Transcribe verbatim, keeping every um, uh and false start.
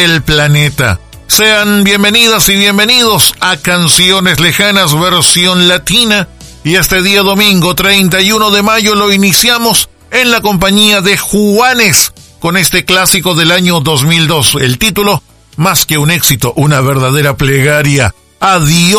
el planeta. Sean bienvenidas y bienvenidos a Canciones Lejanas versión latina, y este día domingo treinta y uno de mayo lo iniciamos en la compañía de Juanes con este clásico del año dos mil dos. El título, Más que un éxito, una verdadera plegaria. Adiós.